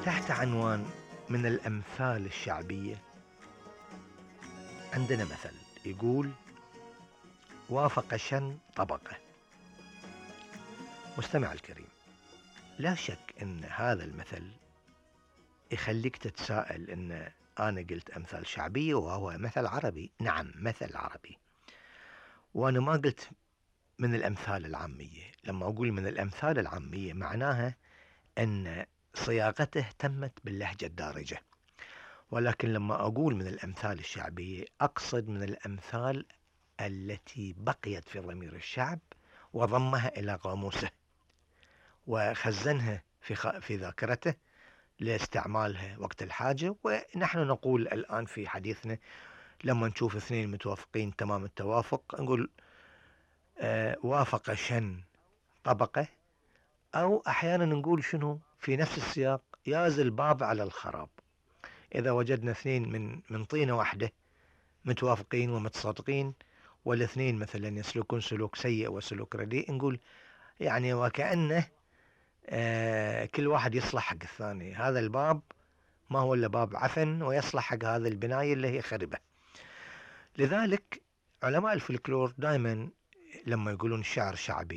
تحت عنوان من الأمثال الشعبية عندنا مثل يقول: وافق شن طبقة. مستمع الكريم، لا شك أن هذا المثل يخليك تتساءل أن أنا قلت أمثال شعبية وهو مثل عربي. نعم، مثل عربي، وأنا ما قلت من الأمثال العامية. لما أقول من الأمثال العامية معناها أن صياغته تمت باللهجة الدارجة، ولكن لما أقول من الأمثال الشعبية أقصد من الأمثال التي بقيت في ضمير الشعب وضمها إلى قاموسه وخزنها في ذاكرته لاستعمالها وقت الحاجة. ونحن نقول الآن في حديثنا لما نشوف اثنين متوافقين تمام التوافق نقول وافق شن طبقة، أو أحيانا نقول شنو في نفس السياق: ياز الباب على الخراب. إذا وجدنا اثنين من طينة واحدة متوافقين ومتصادقين، والاثنين مثلا يسلكون سلوك سيء وسلوك رديء، نقول يعني وكأنه كل واحد يصلح حق الثاني. هذا الباب ما هو إلا باب عفن ويصلح حق هذا البناية اللي هي خربة. لذلك علماء الفلكلور دائما لما يقولون الشعر شعبي